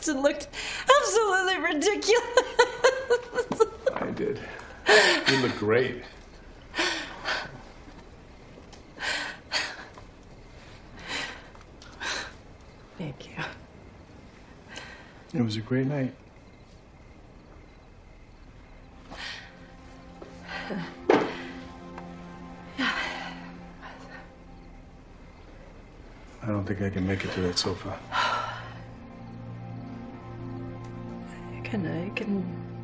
dressed and looked absolutely ridiculous. I did. You look great. Thank you. It was a great night. I don't think I can make it to that sofa. I can